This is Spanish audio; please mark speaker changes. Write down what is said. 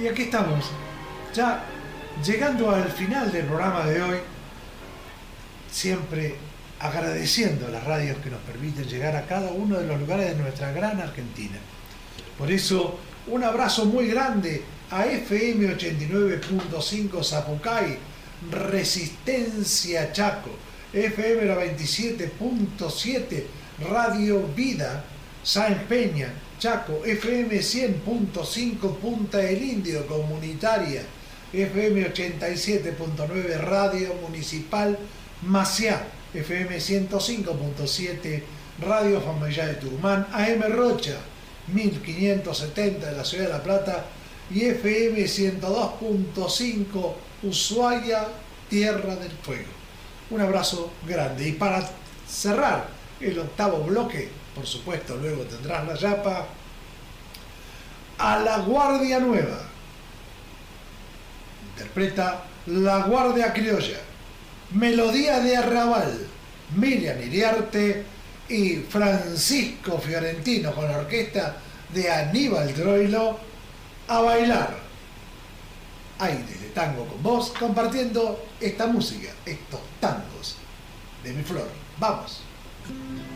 Speaker 1: Y aquí estamos, ya llegando al final del programa de hoy, siempre agradeciendo a las radios que nos permiten llegar a cada uno de los lugares de nuestra gran Argentina. Por eso, un abrazo muy grande a FM 89.5 Zapucay, Resistencia Chaco, FM 97.7 Radio Vida, Sáenz Peña, Chaco, FM 100.5 Punta del Indio, Comunitaria, FM 87.9 Radio Municipal Maciá, FM 105.7 Radio Familiar de Tucumán, AM Rocha 1570 de la Ciudad de La Plata y FM 102.5 Ushuaia, Tierra del Fuego. Un abrazo grande. Y para cerrar el octavo bloque, por supuesto, luego tendrás la yapa, a La Guardia Nueva. Interpreta La Guardia Criolla, Melodía de Arrabal, Miriam Iriarte y Francisco Fiorentino con la orquesta de Aníbal Troilo, a bailar. Aires de tango con vos, compartiendo esta música, estos tangos de mi flor. ¡Vamos!